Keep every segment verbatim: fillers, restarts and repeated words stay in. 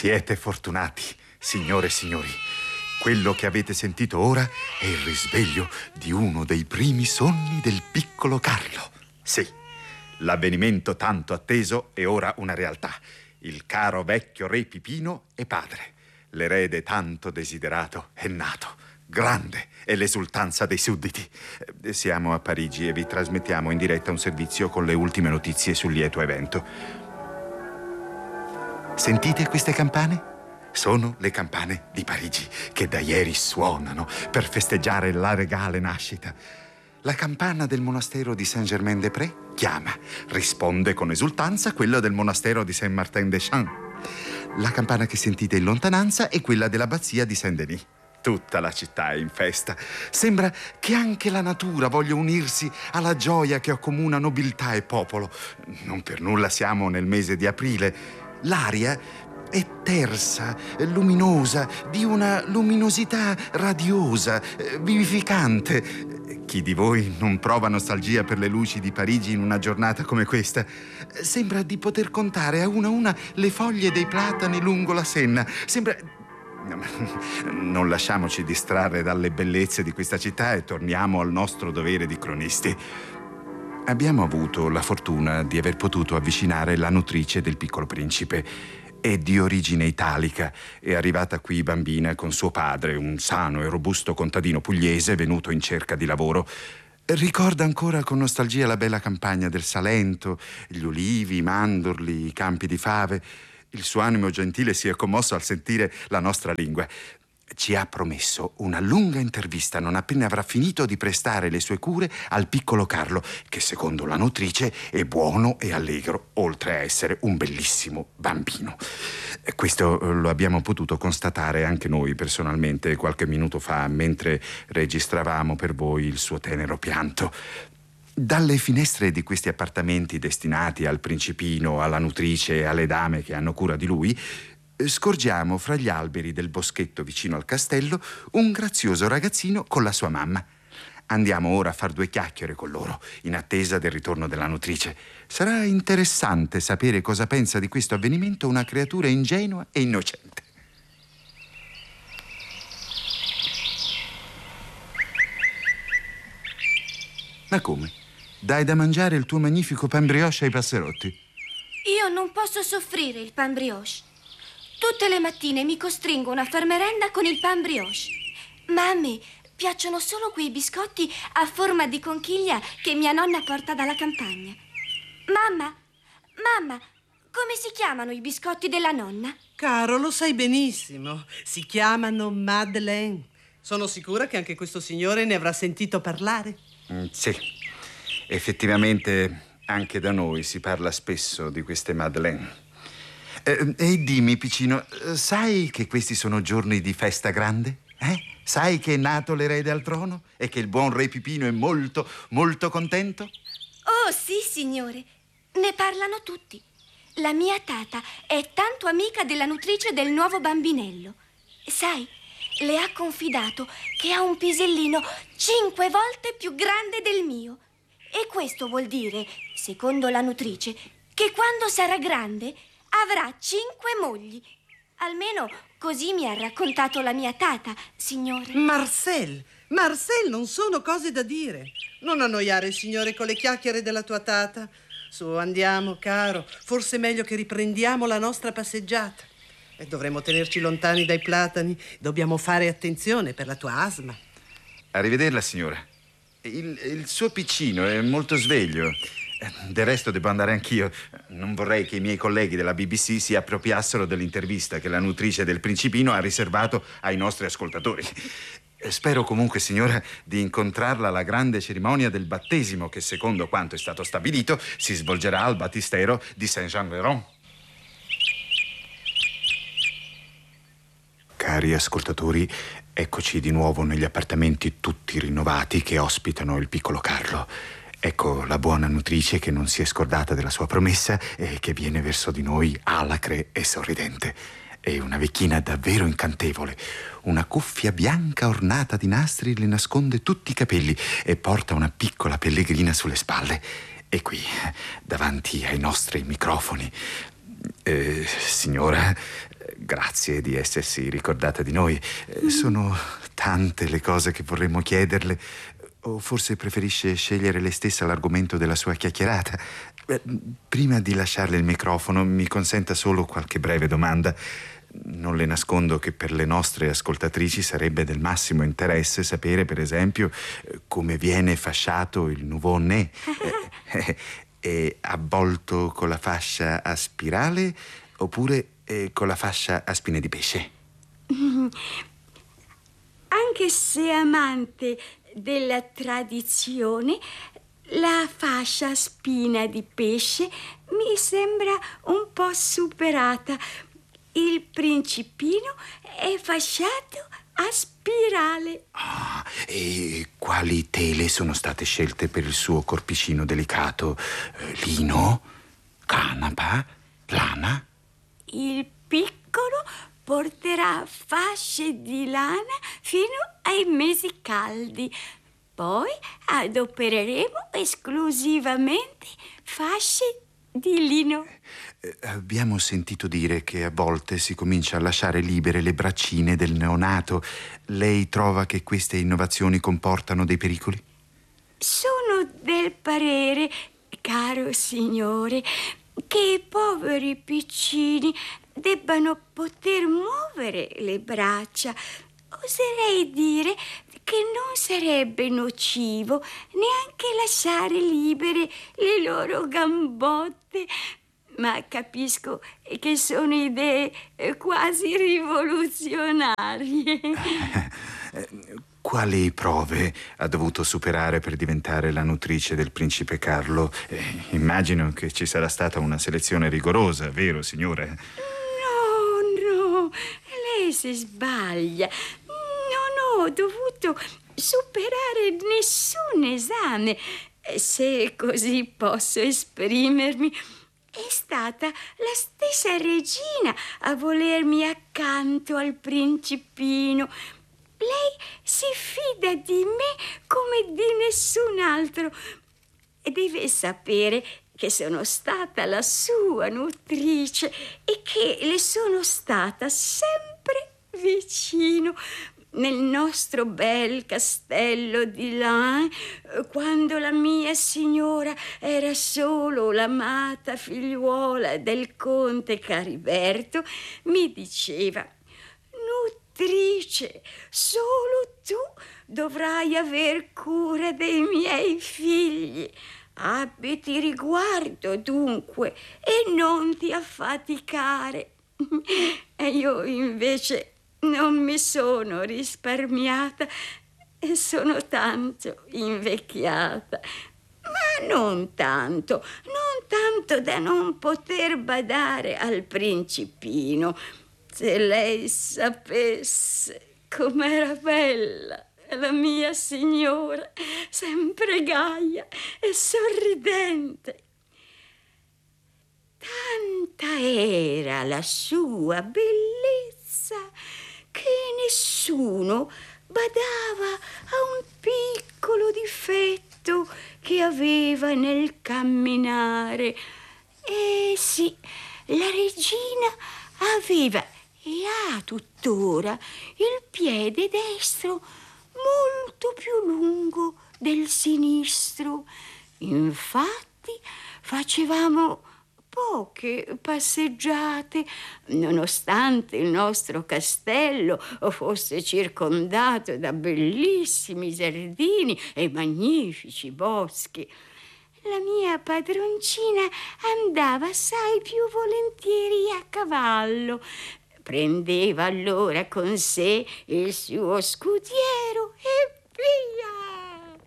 Siete fortunati, signore e signori. Quello che avete sentito ora è il risveglio di uno dei primi sogni del piccolo Carlo. Sì, l'avvenimento tanto atteso è ora una realtà. Il caro vecchio re Pipino è padre. L'erede tanto desiderato è nato. Grande è l'esultanza dei sudditi. Siamo a Parigi e vi trasmettiamo in diretta un servizio con le ultime notizie sul lieto evento. Sentite queste campane? Sono le campane di Parigi che da ieri suonano per festeggiare la regale nascita. La campana del monastero di Saint-Germain-des-Prés chiama, risponde con esultanza quella del monastero di Saint-Martin-des-Champs. La campana che sentite in lontananza è quella dell'abbazia di Saint-Denis. Tutta la città è in festa. Sembra che anche la natura voglia unirsi alla gioia che accomuna nobiltà e popolo. Non per nulla siamo nel mese di aprile. L'aria è tersa, luminosa, di una luminosità radiosa, vivificante. Chi di voi non prova nostalgia per le luci di Parigi in una giornata come questa? Sembra di poter contare a una a una le foglie dei platani lungo la Senna. Sembra... Non lasciamoci distrarre dalle bellezze di questa città e torniamo al nostro dovere di cronisti. Abbiamo avuto la fortuna di aver potuto avvicinare la nutrice del piccolo principe. È di origine italica, è arrivata qui bambina con suo padre, un sano e robusto contadino pugliese venuto in cerca di lavoro. Ricorda ancora con nostalgia la bella campagna del Salento, gli ulivi, i mandorli, i campi di fave. Il suo animo gentile si è commosso al sentire la nostra lingua. Ci ha promesso una lunga intervista non appena avrà finito di prestare le sue cure al piccolo Carlo, che secondo la nutrice è buono e allegro, oltre a essere un bellissimo bambino. Questo lo abbiamo potuto constatare anche noi personalmente qualche minuto fa, mentre registravamo per voi il suo tenero pianto. Dalle finestre di questi appartamenti destinati al principino, alla nutrice e alle dame che hanno cura di lui, scorgiamo fra gli alberi del boschetto vicino al castello un grazioso ragazzino con la sua mamma. Andiamo ora a far due chiacchiere con loro, in attesa del ritorno della nutrice. Sarà interessante sapere cosa pensa di questo avvenimento una creatura ingenua e innocente. Ma come? Dai da mangiare il tuo magnifico pan brioche ai passerotti? Io non posso soffrire il pan brioche. Tutte le mattine mi costringono a far merenda con il pan brioche. Ma a me piacciono solo quei biscotti a forma di conchiglia che mia nonna porta dalla campagna. Mamma, mamma, come si chiamano i biscotti della nonna? Caro, lo sai benissimo. Si chiamano Madeleine. Sono sicura che anche questo signore ne avrà sentito parlare. Mm, sì, effettivamente anche da noi si parla spesso di queste Madeleine. Eh, e dimmi, piccino, sai che questi sono giorni di festa grande? Eh? Sai che è nato l'erede al trono e che il buon re Pipino è molto, molto contento? Oh, sì, signore. Ne parlano tutti. La mia tata è tanto amica della nutrice del nuovo bambinello. Sai, le ha confidato che ha un pisellino cinque volte più grande del mio. E questo vuol dire, secondo la nutrice, che quando sarà grande avrà cinque mogli. Almeno così mi ha raccontato la mia tata, signore. Marcel, Marcel, non sono cose da dire. Non annoiare il signore con le chiacchiere della tua tata. Su, andiamo, caro. Forse è meglio che riprendiamo la nostra passeggiata. E dovremo tenerci lontani dai platani. Dobbiamo fare attenzione per la tua asma. Arrivederla, signora. Il, il suo piccino è molto sveglio. Del resto devo andare anch'io. Non vorrei che i miei colleghi della B B C si appropriassero dell'intervista che la nutrice del principino ha riservato ai nostri ascoltatori. Spero comunque, signora, di incontrarla alla grande cerimonia del battesimo che, secondo quanto è stato stabilito, si svolgerà al battistero di Saint-Jean-Véron. Cari ascoltatori, eccoci di nuovo negli appartamenti tutti rinnovati che ospitano il piccolo Carlo. Ecco la buona nutrice che non si è scordata della sua promessa e che viene verso di noi alacre e sorridente. È una vecchina davvero incantevole. Una cuffia bianca ornata di nastri le nasconde tutti i capelli e porta una piccola pellegrina sulle spalle. E qui, davanti ai nostri microfoni, eh, signora, grazie di essersi ricordata di noi. Eh, sono tante le cose che vorremmo chiederle. O forse preferisce scegliere lei stessa l'argomento della sua chiacchierata? Eh, prima di lasciarle il microfono, mi consenta solo qualche breve domanda. Non le nascondo che per le nostre ascoltatrici sarebbe del massimo interesse sapere, per esempio, come viene fasciato il nouveau-né. Eh, è avvolto con la fascia a spirale oppure eh, con la fascia a spine di pesce? Anche se amante della tradizione, la fascia a spina di pesce mi sembra un po' superata. Il principino è fasciato a spirale. Ah, e quali tele sono state scelte per il suo corpicino delicato? Eh, lino? Canapa? Lana? Il piccolo porterà fasce di lana fino ai mesi caldi. Poi adopereremo esclusivamente fasce di lino. Eh, abbiamo sentito dire che a volte si comincia a lasciare libere le braccine del neonato. Lei trova che queste innovazioni comportano dei pericoli? Sono del parere, caro signore, che i poveri piccini debbano poter muovere le braccia. Oserei dire che non sarebbe nocivo neanche lasciare libere le loro gambotte, ma capisco che sono idee quasi rivoluzionarie. Quali prove ha dovuto superare per diventare la nutrice del principe Carlo? Eh, immagino che ci sarà stata una selezione rigorosa, vero, signore? No, no, lei si sbaglia. Non ho dovuto superare nessun esame, se così posso esprimermi. È stata la stessa regina a volermi accanto al principino. Lei si fida di me come di nessun altro. Deve sapere che sono stata la sua nutrice e che le sono stata sempre vicino. Nel nostro bel castello di Laon, quando la mia signora era solo l'amata figliuola del conte Cariberto, mi diceva: nutrice, solo tu dovrai aver cura dei miei figli. Abbiti riguardo dunque e non ti affaticare. E io invece non mi sono risparmiata e sono tanto invecchiata, ma non tanto, non tanto da non poter badare al principino. Se lei sapesse com'era bella la mia signora, sempre gaia e sorridente. Tanta era la sua bellezza che nessuno badava a un piccolo difetto che aveva nel camminare. E sì, la regina aveva e ha tuttora il piede destro molto più lungo del sinistro. Infatti facevamo poche passeggiate, nonostante il nostro castello fosse circondato da bellissimi giardini e magnifici boschi. La mia padroncina andava assai più volentieri a cavallo. Prendeva allora con sé il suo scudiero e via.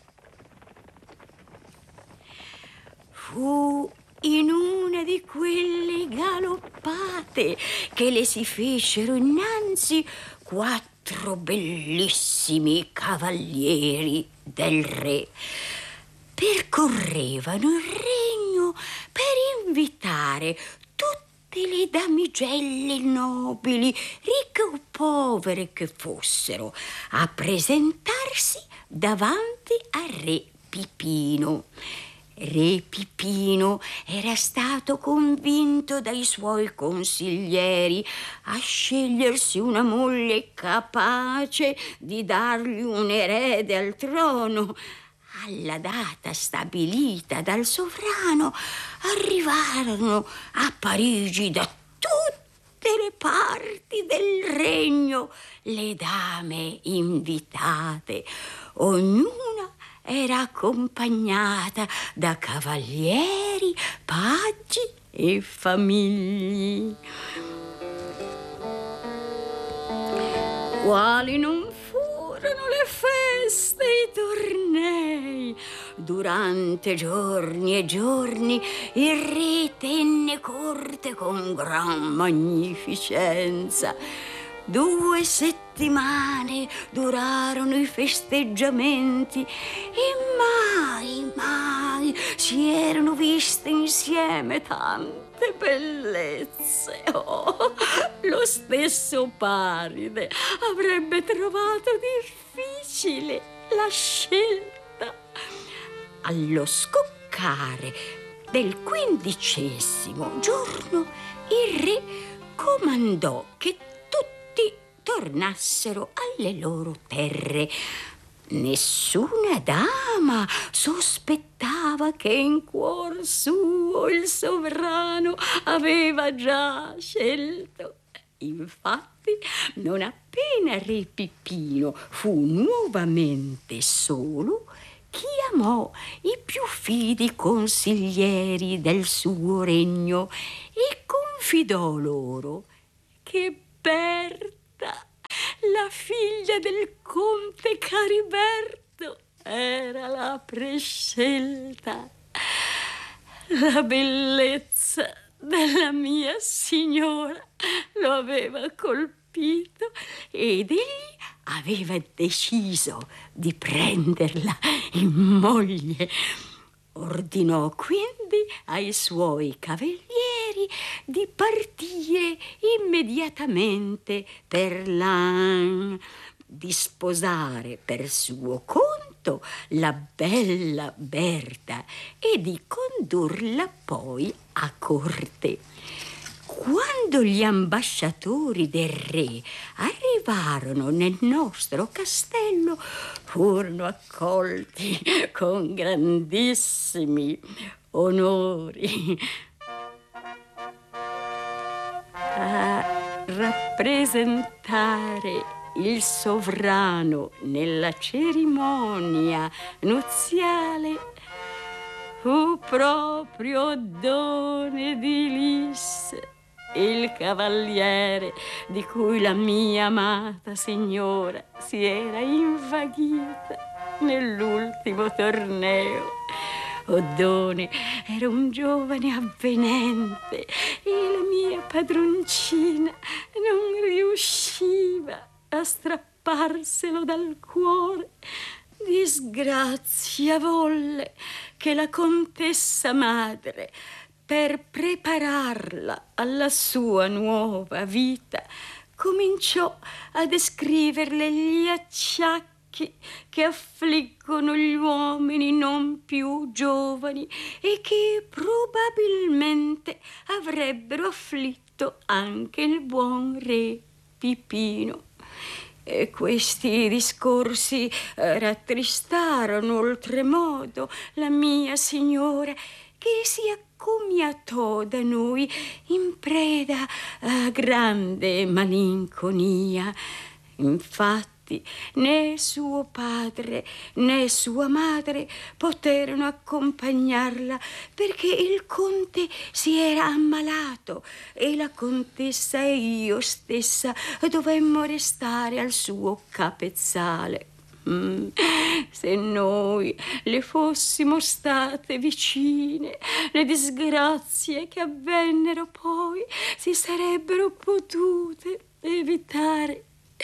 Fu in una di quelle galoppate che le si fecero innanzi quattro bellissimi cavalieri del re. Percorrevano il regno per invitare tutte le damigelle nobili, ricche o povere che fossero, a presentarsi davanti al re Pipino. Re Pipino era stato convinto dai suoi consiglieri a scegliersi una moglie capace di dargli un erede al trono. Alla data stabilita dal sovrano arrivarono a Parigi da tutte le parti del regno le dame invitate. Ognuna era accompagnata da cavalieri, paggi e famigli. Quali non furono le feste e i tornei. Durante giorni e giorni il re tenne corte con gran magnificenza. Due settimane durarono i festeggiamenti e mai, mai si erano viste insieme tante bellezze. Oh, lo stesso Paride avrebbe trovato difficile la scelta. Allo scoccare del quindicesimo giorno il re comandò che tornassero alle loro terre. Nessuna dama sospettava che in cuor suo il sovrano aveva già scelto. Infatti, non appena Re Pipino fu nuovamente solo, chiamò i più fidi consiglieri del suo regno e confidò loro che Berta, la figlia del conte Cariberto, era la prescelta. La bellezza della mia signora lo aveva colpito ed egli aveva deciso di prenderla in moglie. Ordinò quindi ai suoi cavalieri di partire immediatamente per Laon, di sposare per suo conto la bella Berta e di condurla poi a corte. Quando gli ambasciatori del re arrivarono nel nostro castello, furono accolti con grandissimi onori. A rappresentare il sovrano nella cerimonia nuziale fu proprio Oddone di Lis, il cavaliere di cui la mia amata signora si era invaghita nell'ultimo torneo. Oddone era un giovane avvenente e la mia padroncina non riusciva a strapparselo dal cuore. Disgrazia volle che la contessa madre, per prepararla alla sua nuova vita, cominciò a descriverle gli acciacchi che affliggono gli uomini non più giovani e che probabilmente avrebbero afflitto anche il buon re Pipino. E questi discorsi rattristarono oltremodo la mia signora, che si accomiatò da noi in preda a grande malinconia. Infatti, né suo padre né sua madre poterono accompagnarla perché il conte si era ammalato e la contessa e io stessa dovemmo restare al suo capezzale. Mm. Se noi le fossimo state vicine, le disgrazie che avvennero poi si sarebbero potute evitare.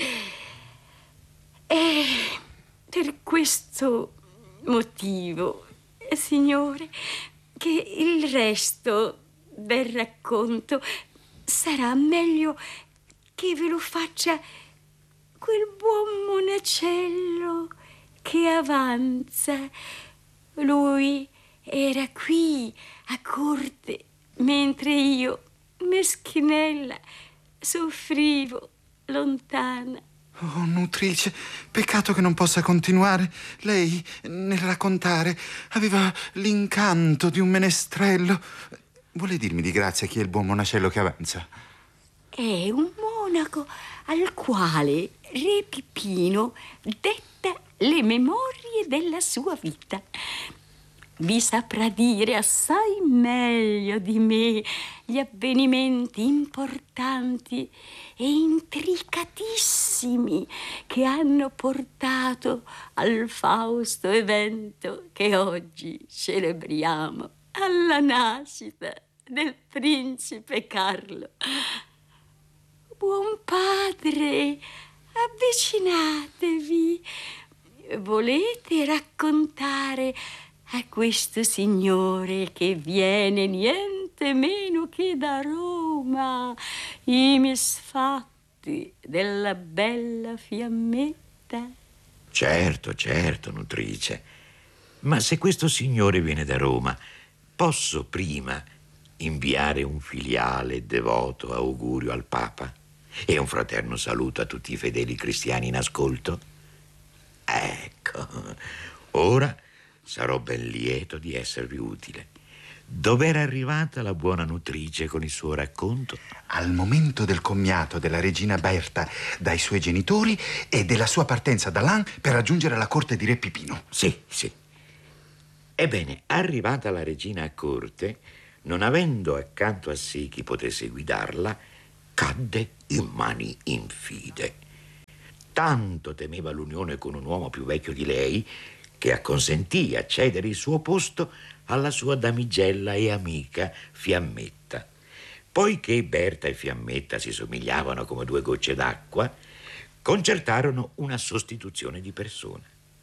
E per questo motivo, signore, che il resto del racconto sarà meglio che ve lo faccia quel buon monacello che avanza. Lui era qui a corte, mentre io, meschinella, soffrivo lontana. Oh, nutrice, peccato che non possa continuare. Lei, nel raccontare, aveva l'incanto di un menestrello. Vuole dirmi di grazia chi è il buon monacello che avanza? È un monaco al quale Re Pipino detta le memorie della sua vita. Vi saprà dire assai meglio di me gli avvenimenti importanti e intricatissimi che hanno portato al fausto evento che oggi celebriamo, alla nascita del principe Carlo. Buon padre, avvicinatevi. Volete raccontare a questo signore che viene niente meno che da Roma i misfatti della bella Fiammetta? Certo, certo, nutrice. Ma se questo signore viene da Roma, posso prima inviare un filiale devoto augurio al Papa e un fraterno saluto a tutti i fedeli cristiani in ascolto? Ecco, ora sarò ben lieto di esservi utile. Dov'era arrivata la buona nutrice con il suo racconto? Al momento del commiato della regina Berta dai suoi genitori e della sua partenza da Lan per raggiungere la corte di Re Pipino. Sì, sì. Ebbene, arrivata la regina a corte, non avendo accanto a sé chi potesse guidarla, cadde in mani infide. Tanto temeva l'unione con un uomo più vecchio di lei che acconsentì a cedere il suo posto alla sua damigella e amica Fiammetta. Poiché Berta e Fiammetta si somigliavano come due gocce d'acqua, concertarono una sostituzione di persona.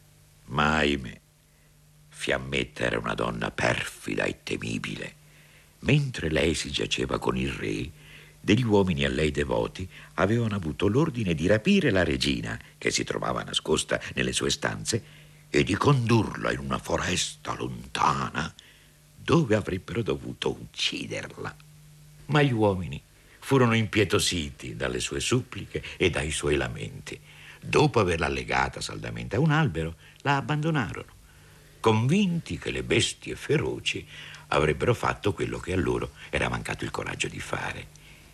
Ma ahimè, Fiammetta era una donna perfida e temibile. Mentre lei si giaceva con il re, degli uomini a lei devoti avevano avuto l'ordine di rapire la regina, che si trovava nascosta nelle sue stanze, e di condurla in una foresta lontana dove avrebbero dovuto ucciderla. Ma gli uomini furono impietositi dalle sue suppliche e dai suoi lamenti. Dopo averla legata saldamente a un albero, la abbandonarono, convinti che le bestie feroci avrebbero fatto quello che a loro era mancato il coraggio di fare.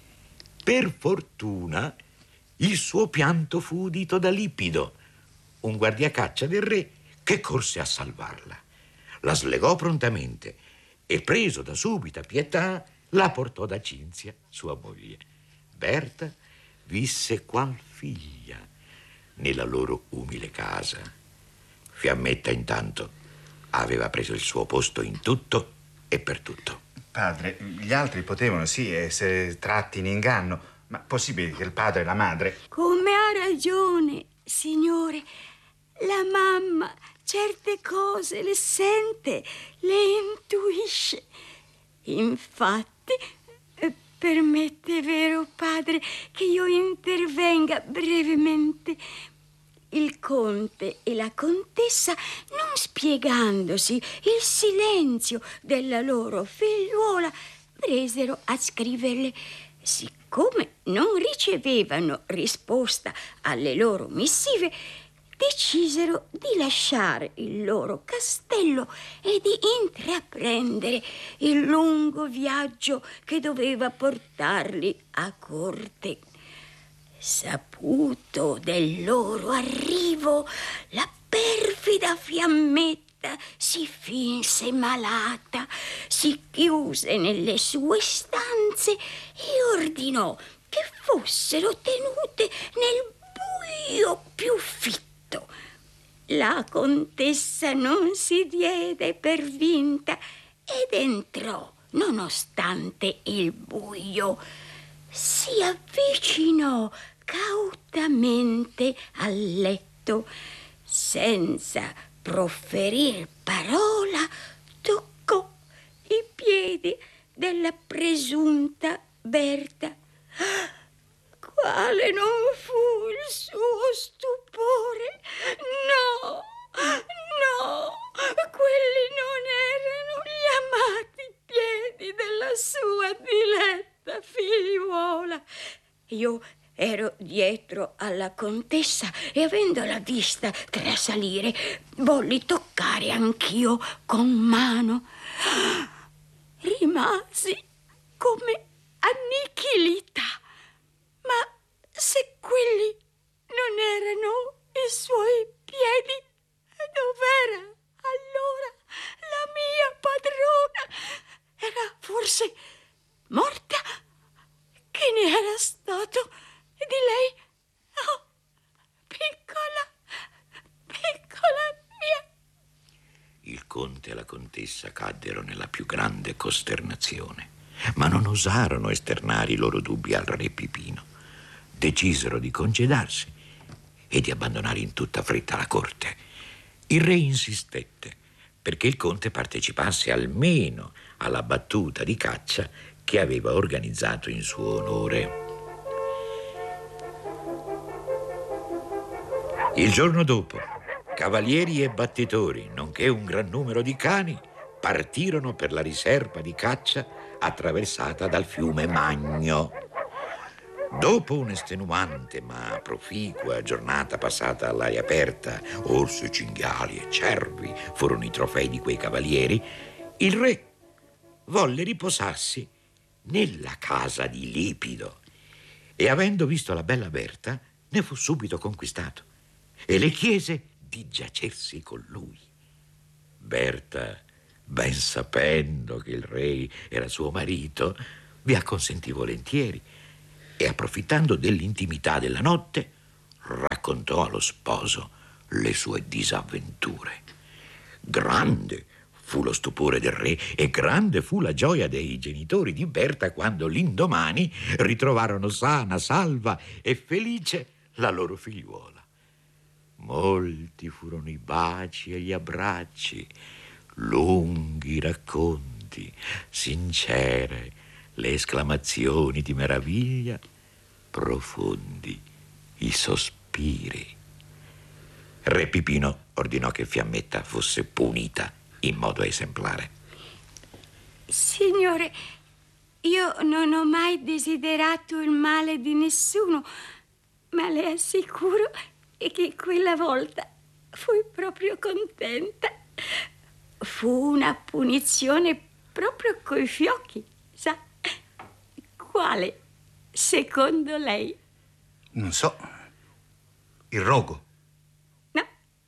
Per fortuna, il suo pianto fu udito da Lipido, un guardiacaccia del re, che corse a salvarla. La slegò prontamente e, preso da subita pietà, la portò da Cinzia, sua moglie. Berta visse qual figlia nella loro umile casa. Fiammetta, intanto, aveva preso il suo posto in tutto e per tutto. Padre, gli altri potevano, sì, essere tratti in inganno, ma possibile che il padre e la madre... Come ha ragione, signore. La mamma certe cose le sente, le intuisce. Infatti, permette, vero padre, che io intervenga brevemente. Il conte e la contessa, non spiegandosi il silenzio della loro figliuola, presero a scriverle. Siccome non ricevevano risposta alle loro missive, decisero di lasciare il loro castello e di intraprendere il lungo viaggio che doveva portarli a corte. Saputo del loro arrivo, la perfida Fiammetta si finse malata, si chiuse nelle sue stanze e ordinò che fossero tenute nel buio più fitto. La contessa non si diede per vinta ed entrò, nonostante il buio. Si avvicinò cautamente al letto, senza profferir parola, toccò i piedi della presunta Berta. Quale non fu il suo stupore? No, no, quelli non erano sua diletta figliuola. Io ero dietro alla contessa e, avendola vista trasalire, volli toccare anch'io con mano. Rimasi come annichilita. Ma se quelli non erano i suoi piedi, dov'era allora la mia padrona? Era forse morta? Che ne era stato di lei? Oh, piccola, piccola mia. Il conte e la contessa caddero nella più grande costernazione, ma non osarono esternare i loro dubbi al re Pipino. Decisero di congedarsi e di abbandonare in tutta fretta la corte. Il re insistette perché il conte partecipasse almeno alla battuta di caccia che aveva organizzato in suo onore. Il giorno dopo, cavalieri e battitori, nonché un gran numero di cani, partirono per la riserva di caccia attraversata dal fiume Magno. Dopo un'estenuante ma proficua giornata passata all'aria aperta, orsi, cinghiali e cervi furono i trofei di quei cavalieri, il re volle riposarsi nella casa di Lipido e, avendo visto la bella Berta, ne fu subito conquistato e le chiese di giacersi con lui. Berta, ben sapendo che il re era suo marito, vi acconsentì volentieri e, approfittando dell'intimità della notte, raccontò allo sposo le sue disavventure. Grande fu lo stupore del re e grande fu la gioia dei genitori di Berta quando l'indomani ritrovarono sana, salva e felice la loro figliuola. Molti furono i baci e gli abbracci, lunghi i racconti, sincere le esclamazioni di meraviglia, profondi i sospiri. Re Pipino ordinò che Fiammetta fosse punita in modo esemplare. Signore, io non ho mai desiderato il male di nessuno, ma le assicuro che quella volta fui proprio contenta. Fu una punizione proprio coi fiocchi, sa? Quale, secondo lei? Non so. Il rogo. No,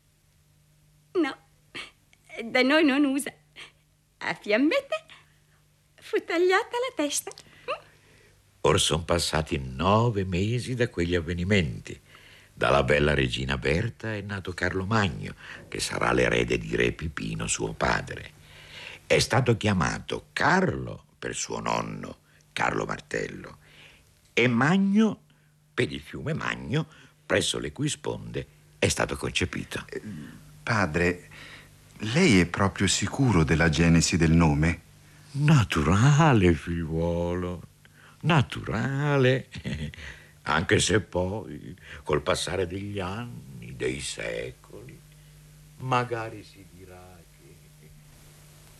no, da noi non usa. A Fiammetta fu tagliata la testa. Or son passati nove mesi da quegli avvenimenti. Dalla bella regina Berta è nato Carlo Magno, che sarà l'erede di re Pipino, suo padre. È stato chiamato Carlo per suo nonno, Carlo Martello, e Magno per il fiume Magno, presso le cui sponde è stato concepito. Padre, lei è proprio sicuro della genesi del nome? Naturale, figliuolo, naturale. Anche se poi, col passare degli anni, dei secoli, magari si dirà